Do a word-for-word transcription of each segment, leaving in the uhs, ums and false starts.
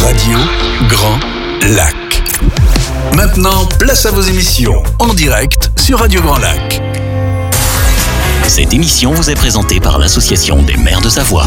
Radio Grand Lac. Maintenant, place à vos émissions en direct sur Radio Grand Lac. Cette émission vous est présentée par l'Association des maires de Savoie.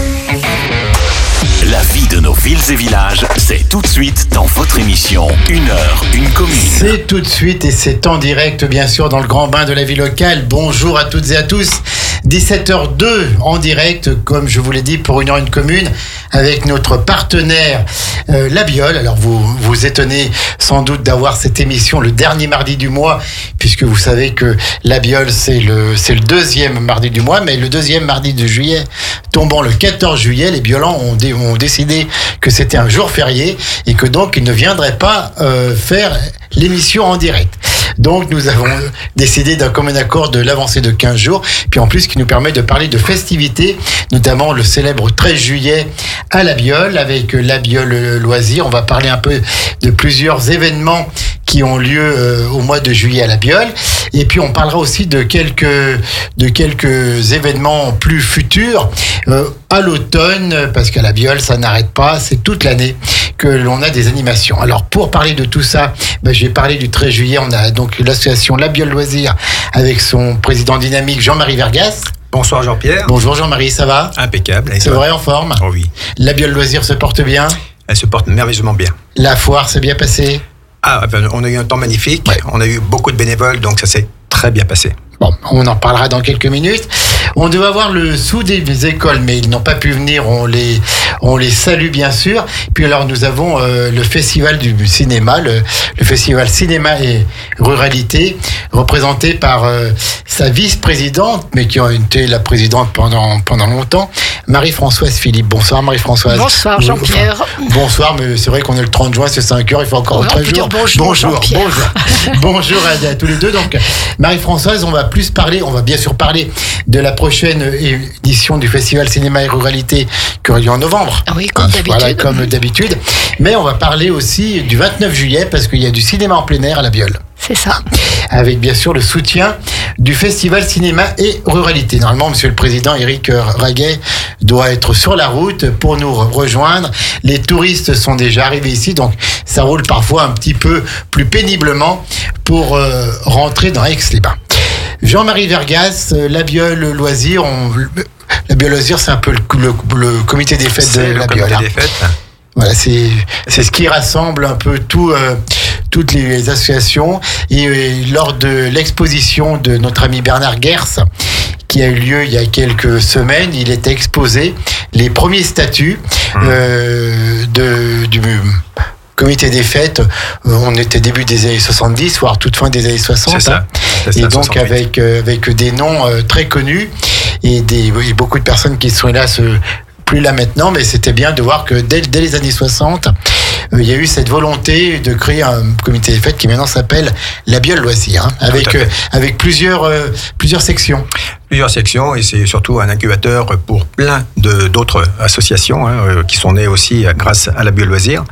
La vie de nos villes et villages, c'est tout de suite dans votre émission Une heure, une commune. C'est tout de suite et c'est en direct bien sûr dans le grand bain de la vie locale. Bonjour à toutes et à tous. dix-sept heures deux en direct, comme je vous l'ai dit, pour Une heure, une commune, avec notre partenaire euh, La Biole. Alors vous vous étonnez sans doute d'avoir cette émission le dernier mardi du mois, puisque vous savez que La Biole c'est le, c'est le deuxième mardi du mois, mais le deuxième mardi de juillet, tombant le quatorze juillet, les Biolans ont, dé, ont décidé que c'était un jour férié et que donc ils ne viendraient pas euh, faire l'émission en direct. Donc nous avons décidé d'un commun accord de l'avancer de quinze jours, puis en plus ce qui nous permet de parler de festivités, notamment le célèbre treize juillet à La Biole, avec La Biole Loisirs. On va parler un peu de plusieurs événements qui ont lieu euh, au mois de juillet à La Biole. Et puis on parlera aussi de quelques, de quelques événements plus futurs euh, à l'automne, parce qu'à La Biole, ça n'arrête pas, c'est toute l'année que l'on a des animations. Alors pour parler de tout ça, ben, je vais parler du treize juillet. On a donc l'association La Biole Loisirs avec son président dynamique Jean-Marie Vergas. Bonsoir Jean-Pierre. Bonjour Jean-Marie, ça va ? Impeccable. C'est vrai, en forme ? Oh oui. La Biole Loisirs se porte bien ? Elle se porte merveilleusement bien. La foire s'est bien passée ? Ah, ben, on a eu un temps magnifique. Ouais. On a eu beaucoup de bénévoles, donc ça s'est très bien passé. Bon, on en parlera dans quelques minutes. On devait avoir le sous des écoles, mais ils n'ont pas pu venir. On les, on les salue bien sûr. Puis alors nous avons euh, le festival du cinéma, le, le festival cinéma et ruralité, représenté par euh, sa vice-présidente, mais qui a été la présidente pendant pendant longtemps, Marie-Françoise Philippe. Bonsoir Marie-Françoise. Bonsoir Jean-Pierre. Enfin, bonsoir, mais c'est vrai qu'on est le trente juin, c'est cinq heures, il faut encore On treize jours. Bonjour, bonjour, bonjour, bonjour, bonjour à, à tous les deux. Donc Marie-Françoise, on va plus parler, on va bien sûr parler de la prochaine édition du Festival Cinéma et Ruralité qui aura lieu en novembre. Ah oui, comme d'habitude. Voilà, comme d'habitude. Mais on va parler aussi du vingt-neuf juillet parce qu'il y a du cinéma en plein air à La Biole. C'est ça. Avec bien sûr le soutien du Festival Cinéma et Ruralité. Normalement, Monsieur le Président Éric Raguet doit être sur la route pour nous rejoindre. Les touristes sont déjà arrivés ici, donc ça roule parfois un petit peu plus péniblement pour euh, rentrer dans Aix-les-Bains. Jean-Marie Vergas, La Biole Loisirs, on, La Biole Loisirs, c'est un peu le, le, le comité des fêtes c'est de La le Biole. comité des fêtes. Voilà, c'est c'est ce qui rassemble un peu tout, euh, toutes les associations. Et euh, lors de l'exposition de notre ami Bernard Gers, qui a eu lieu il y a quelques semaines, il était exposé les premiers statuts euh, de, du comité des fêtes. On était début des années soixante-dix, voire toute fin des années soixante. C'est ça. C'est ça, et donc soixante-huit. avec, euh, avec des noms euh, très connus et, des, et beaucoup de personnes qui sont là, se, plus là maintenant, mais c'était bien de voir que dès, dès les années soixante, euh, il y a eu cette volonté de créer un comité des fêtes qui maintenant s'appelle La Biole Loisirs, hein, avec, euh, avec plusieurs, euh, plusieurs sections. Plusieurs sections et c'est surtout un incubateur pour plein de, d'autres associations hein, euh, qui sont nées aussi euh, grâce à La Biole Loisirs.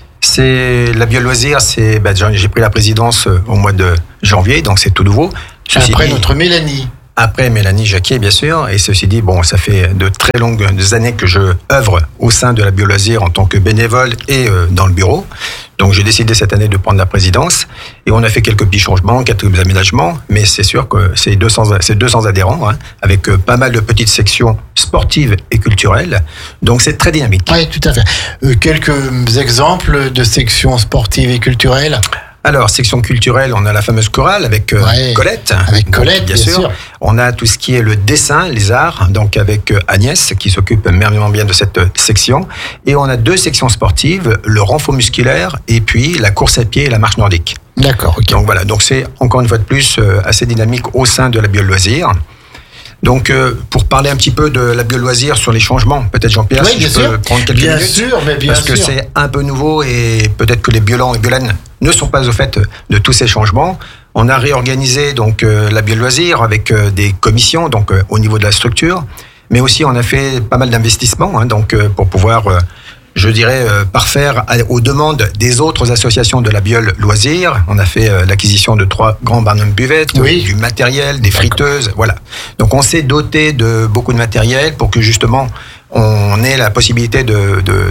C'est La Biole Loisirs, c'est ben, j'ai pris la présidence au mois de janvier, donc c'est tout nouveau. Ceci Après dit, notre Mélanie. Après Mélanie Jacquier, bien sûr, et ceci dit, bon, ça fait de très longues années que je œuvre au sein de La Biole Loisirs en tant que bénévole et euh, dans le bureau. Donc j'ai décidé cette année de prendre la présidence et on a fait quelques petits changements, quelques aménagements, mais c'est sûr que c'est deux cents, c'est deux cents adhérents, hein, avec euh, pas mal de petites sections sportives et culturelles. Donc c'est très dynamique. Oui, tout à fait. Euh, quelques exemples de sections sportives et culturelles. Alors, section culturelle, on a la fameuse chorale avec euh, Ouais, Colette. avec Donc, Colette, bien sûr. On a tout ce qui est le dessin, les arts, donc avec euh, Agnès, qui s'occupe merveilleusement bien de cette euh, section. Et on a deux sections sportives, le renfort musculaire et puis la course à pied et la marche nordique. D'accord, ok. Donc voilà, donc c'est encore une fois de plus euh, assez dynamique au sein de La Biole Loisirs. Donc, euh, pour parler un petit peu de La Biole Loisirs sur les changements, peut-être Jean-Pierre, Oui, si bien je sûr. peux prendre quelques Bien minutes. sûr, mais bien Parce que sûr. c'est un peu nouveau et peut-être que les Biolans et Biolanes ne sont pas au fait de tous ces changements. On a réorganisé donc euh, La Biole Loisirs avec euh, des commissions, donc euh, au niveau de la structure, mais aussi on a fait pas mal d'investissements, hein, donc euh, pour pouvoir euh, je dirais, euh, parfaire à, aux demandes des autres associations de La Biole Loisirs. On a fait euh, l'acquisition de trois grands barnums buvettes, oui. du matériel, des friteuses, voilà. Donc on s'est doté de beaucoup de matériel pour que justement on ait la possibilité de, de, de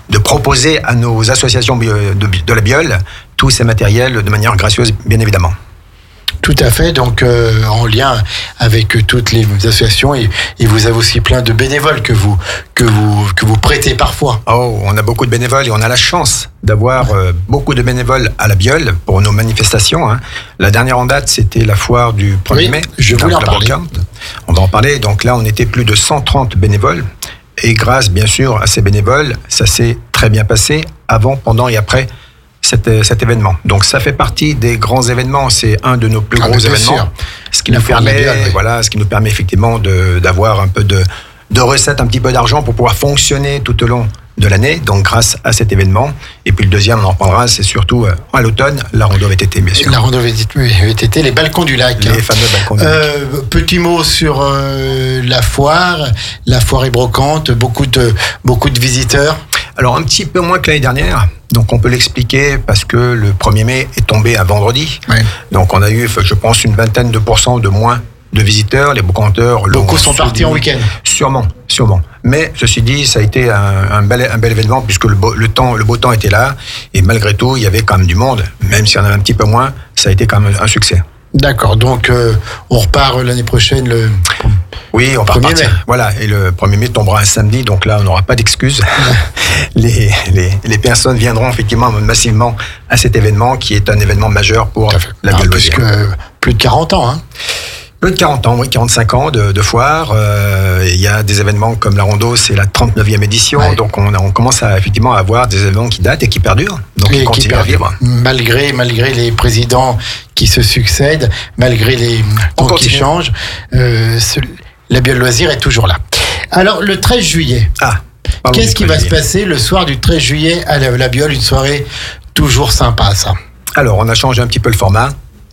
de proposer à nos associations de, de la Biole tous ces matériels de manière gracieuse, bien évidemment. Tout à fait, donc euh, en lien avec toutes les associations, et, et vous avez aussi plein de bénévoles que vous, que vous, que vous prêtez parfois. Oh, on a beaucoup de bénévoles et on a la chance d'avoir euh, beaucoup de bénévoles à la Biole pour nos manifestations. Hein. La dernière en date, c'était la foire du premier Oui, mai. je voulais en parler. On va en parler. Donc là, on était plus de cent trente bénévoles. Et grâce, bien sûr, à ces bénévoles, ça s'est très bien passé avant, pendant et après Cet, cet événement. Donc ça fait partie des grands événements, c'est un de nos plus ah, gros événements, sûr. ce qui nous permet, Biole, oui. voilà, ce qui nous permet effectivement de, d'avoir un peu de, de recettes, un petit peu d'argent pour pouvoir fonctionner tout au long de l'année, donc grâce à cet événement. Et puis le deuxième, on en reparlera, c'est surtout euh, à l'automne, la rando V T T, bien sûr. La rando V T T, les balcons du lac. Les hein. fameux balcons du euh, lac. Petit mot sur euh, la foire. La foire est brocante, beaucoup de, beaucoup de visiteurs. Alors un petit peu moins que l'année dernière, donc on peut l'expliquer parce que le premier mai est tombé un vendredi. Oui. Donc on a eu, je pense, une vingtaine de pourcents de moins de visiteurs. Les brocanteurs... Beaucoup sont partis en week-end. Sûrement, sûrement. Mais ceci dit, ça a été un, un, bel, un bel événement puisque le beau, le, temps, le beau temps était là et malgré tout, il y avait quand même du monde. Même s'il y en avait un petit peu moins, ça a été quand même un succès. D'accord, donc euh, on repart l'année prochaine le... Oui, on va repartir. Voilà, et le premier mai tombera un samedi, donc là, on n'aura pas d'excuses. les, les, les personnes viendront effectivement massivement à cet événement qui est un événement majeur pour la Biole Loisirs. Plus, que, plus de quarante ans, hein. Plus de quarante ans, oui, quarante-cinq ans de, de foire. Euh, il y a des événements comme la Rando, c'est la trente-neuvième édition. Ouais. Donc on, on commence à, effectivement à avoir des événements qui datent et qui perdurent. Donc et ils continuent à vivre. Malgré, malgré les présidents qui se succèdent, malgré les temps qui changent, euh, ce, la Biole Loisirs est toujours là. Alors le treize juillet, ah, qu'est-ce qui va juillet. se passer le soir du treize juillet à la, la Biole? Une soirée toujours sympa, ça. Alors on a changé un petit peu le format.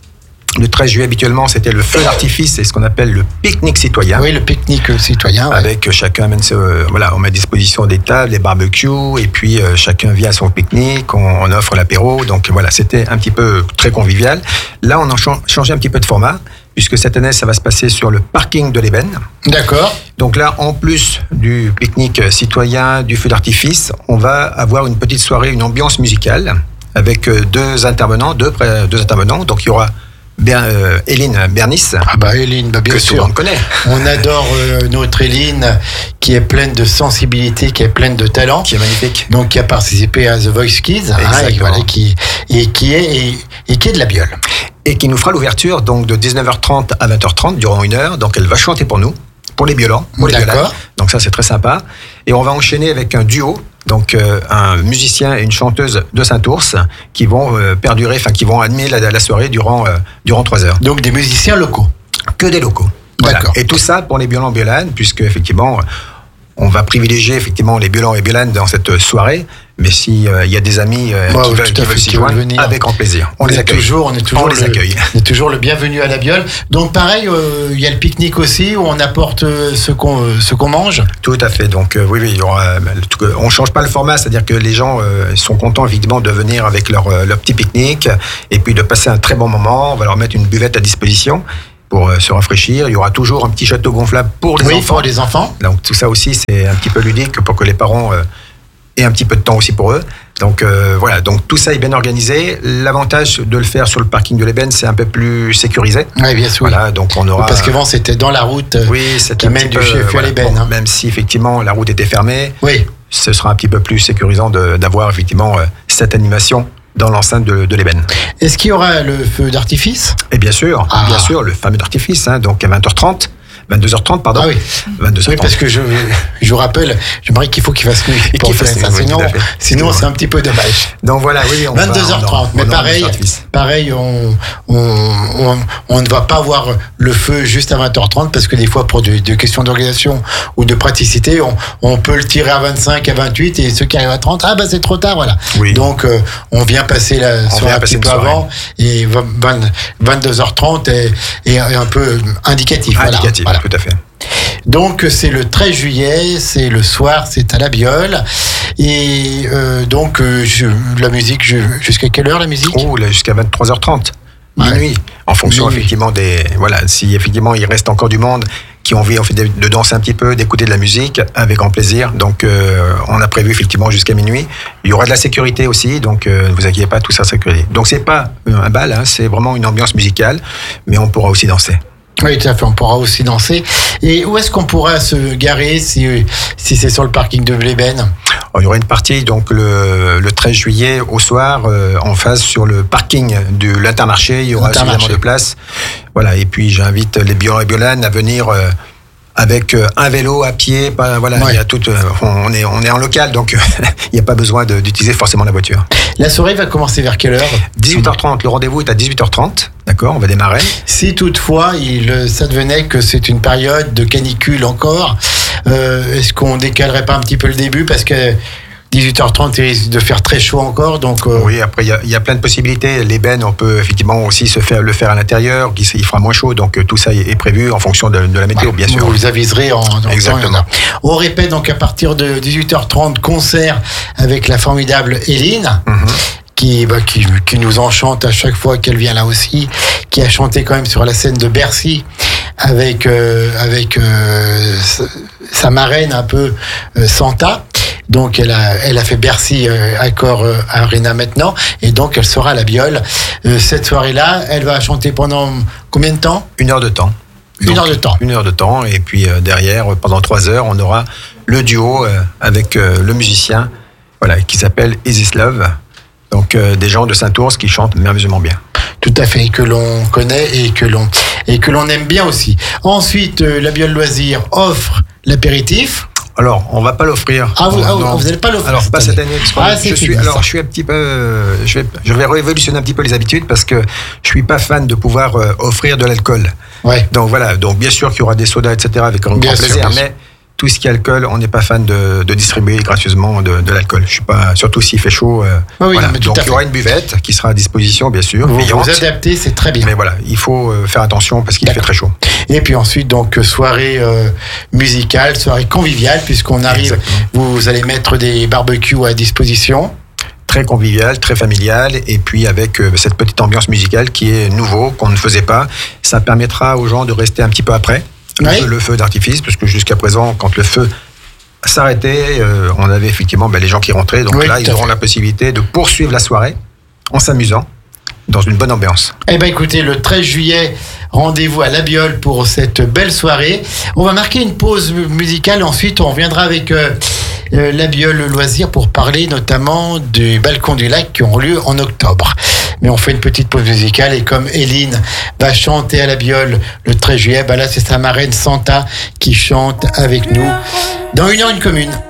Le treize juillet, habituellement, c'était le feu d'artifice, c'est ce qu'on appelle le pique-nique citoyen. Oui, le pique-nique citoyen. Ouais. Avec chacun amène, euh, voilà, on met à disposition des tables, des barbecues, et puis euh, chacun vient à son pique-nique, on, on offre l'apéro. Donc voilà, c'était un petit peu très convivial. Là, on a changé un petit peu de format, puisque cette année, ça va se passer sur le parking de l'Ébène. D'accord. Donc là, en plus du pique-nique citoyen, du feu d'artifice, on va avoir une petite soirée, une ambiance musicale, avec deux intervenants, deux, deux intervenants. Donc il y aura Bien, euh, Éline Bernis. Ah bah Éline, bah bien que sûr. Tout le monde connaît. On adore euh, notre Éline, qui est pleine de sensibilité, qui est pleine de talent. Qui est magnifique. Donc qui a participé à The Voice Kids, hein, et, voilà, qui, et, qui est, et, et qui est de la Biole. Et qui nous fera l'ouverture donc de dix-neuf heures trente à vingt heures trente, durant une heure. Donc elle va chanter pour nous, pour les Biolans. Pour les D'accord. Biolans. Donc ça c'est très sympa. Et on va enchaîner avec un duo. Donc euh, un musicien et une chanteuse de Saint-Ours qui vont euh, perdurer, enfin qui vont animer la, la soirée durant euh, durant trois heures. Donc des musiciens locaux. Que des locaux. Voilà. D'accord. Et tout ça pour les Biolans Biolanes, puisque effectivement on va privilégier effectivement les Biolans et Biolanes dans cette soirée. Mais s'il euh, y a des amis euh, wow, qui veulent, qui veulent s'y joindre, avec grand plaisir. On, on les accueille. Toujours, on est toujours on le, les accueille. On est toujours le bienvenu à la Biole. Donc pareil, il euh, y a le pique-nique aussi où on apporte euh, ce qu'on euh, ce qu'on mange. Tout à fait. Donc euh, oui, oui, il y aura. On change pas le format, c'est-à-dire que les gens euh, sont contents évidemment de venir avec leur euh, leur petit pique-nique et puis de passer un très bon moment. On va leur mettre une buvette à disposition pour euh, se rafraîchir. Il y aura toujours un petit château gonflable pour les oui, enfants. pour les enfants. Donc tout ça aussi, c'est un petit peu ludique pour que les parents euh, aient un petit peu de temps aussi pour eux. Donc euh, voilà, donc tout ça est bien organisé. L'avantage de le faire sur le parking de l'Ébène, c'est un peu plus sécurisé. Oui, bien sûr. Voilà, donc on aura. Parce qu'avant c'était dans la route. Oui, qui mène du chef voilà, à l'Ébène. Bon, hein. Même si effectivement la route était fermée. Oui. Ce sera un petit peu plus sécurisant de, d'avoir effectivement euh, cette animation dans l'enceinte de, de l'Ébène. Est-ce qu'il y aura le feu d'artifice? Et bien sûr, ah. bien sûr, le fameux d'artifice, hein, donc à vingt heures trente. vingt-deux heures trente, pardon. Ah oui. vingt-deux heures trente. Oui, parce que je, je vous rappelle, j'aimerais qu'il faut qu'il fasse nuit. Et qu'il fasse ça, nuit, sinon, oui, sinon c'est un petit peu dommage. Donc voilà, oui, on vingt-deux heures trente, mais pareil, pareil, on, on, on, on ne va pas voir le feu juste à vingt heures trente parce que des fois, pour des de questions d'organisation ou de praticité, on, on peut le tirer à vingt-cinq, à vingt-huit et ceux qui arrivent à trente, ah bah c'est trop tard, voilà. Oui. Donc euh, on vient passer la soirée un petit peu avant et vingt-deux heures trente est, est un peu indicatif. Indicatif. Voilà. Tout à fait. Donc c'est le treize juillet, c'est le soir, c'est à la Biole. Et euh, donc euh, je, la musique, je, jusqu'à quelle heure la musique? Oh, là, jusqu'à vingt-trois heures trente, minuit. Ouais. En fonction minuit. effectivement des... Voilà, si effectivement il reste encore du monde qui ont envie en fait, de, de danser un petit peu, d'écouter de la musique, avec grand plaisir. Donc, euh, on a prévu effectivement jusqu'à minuit. Il y aura de la sécurité aussi, donc euh, ne vous inquiétez pas, tout ça sécurité. Donc, c'est pas un bal, hein, c'est vraiment une ambiance musicale, mais on pourra aussi danser. Oui, tout à fait, on pourra aussi danser. Et où est-ce qu'on pourra se garer si, si c'est sur le parking de Blében ? Alors, il y aura une partie donc le, le treize juillet au soir, euh, en face sur le parking de l'Intermarché. Il y aura suffisamment de place. Voilà, et puis j'invite les Biolans et Biolanes à venir euh, avec euh, un vélo, à pied. Pas, voilà, ouais. il y a tout, euh, on, est, on est en local, donc il n'y a pas besoin de, d'utiliser forcément la voiture. La soirée va commencer vers quelle heure ? dix-huit heures trente, le rendez-vous est à dix-huit heures trente. D'accord, on va démarrer. Si toutefois, il s'advenait que c'est une période de canicule encore, euh, est-ce qu'on décalerait pas un petit peu le début ? Parce que dix-huit heures trente, il risque de faire très chaud encore. Donc euh... Oui, après, il y, y a plein de possibilités. Les bennes, on peut effectivement aussi se faire, le faire à l'intérieur, il fera moins chaud. Donc tout ça est prévu en fonction de, de la météo, ouais, bien sûr. Vous les aviserez en, en Exactement. temps. On répète donc à partir de dix-huit heures trente, concert avec la formidable Éline. Mm-hmm. Qui, bah, qui, qui nous enchante à chaque fois qu'elle vient là aussi, qui a chanté quand même sur la scène de Bercy avec, euh, avec euh, sa marraine un peu euh, Santa. Donc elle a, elle a fait Bercy euh, Accor euh, Arena maintenant, et donc elle sera à la Biole. Euh, cette soirée-là, elle va chanter pendant combien de temps ? Une heure de temps. Une donc, heure de temps. Une heure de temps, et puis euh, derrière, pendant trois heures, on aura le duo euh, avec euh, le musicien, voilà, qui s'appelle Isis Love. Donc euh, des gens de Saint-Ours qui chantent merveilleusement bien. Tout à fait, et que l'on connaît et que l'on, et que l'on aime bien aussi. Ensuite, euh, la Biole Loisirs offre l'apéritif. Alors, on va pas l'offrir. Ah, vous, non, ah, vous n'allez pas l'offrir. Alors, pas cette année. Parce ah, je suis, fini, alors, je suis un petit peu, euh, je vais, je vais révolutionner un petit peu les habitudes parce que je suis pas fan de pouvoir euh, offrir de l'alcool. Ouais. Donc voilà. Donc bien sûr qu'il y aura des sodas, et cetera avec un bien grand sûr, plaisir, mais tout ce qui est alcool, on n'est pas fan de, de distribuer gracieusement de, de l'alcool. Je suis pas, surtout s'il fait chaud. Euh, oui, voilà. mais donc il y aura une buvette qui sera à disposition, bien sûr. Vous vous adaptez, c'est très bien. Mais voilà, il faut faire attention parce qu'il D'accord. fait très chaud. Et puis ensuite, donc soirée euh, musicale, soirée conviviale, puisqu'on arrive. Exactement. Vous allez mettre des barbecues à disposition. Très convivial, très familial, et puis avec euh, cette petite ambiance musicale qui est nouveau, qu'on ne faisait pas. Ça permettra aux gens de rester un petit peu après. Le, oui. feu, le feu d'artifice, parce que jusqu'à présent, quand le feu s'arrêtait, euh, on avait effectivement ben, les gens qui rentraient. Donc oui, là, ils auront fait. la possibilité de poursuivre la soirée en s'amusant dans une bonne ambiance. Eh bien, écoutez, le treize juillet, rendez-vous à la Biole pour cette belle soirée. On va marquer une pause musicale. Ensuite, on reviendra avec euh, euh, la Biole Loisirs pour parler notamment du Balcon du Lac qui auront lieu en octobre. Mais on fait une petite pause musicale et comme Éline va chanter à la Biole le treize juillet, bah là c'est sa marraine Santa qui chante avec nous dans Une heure une commune.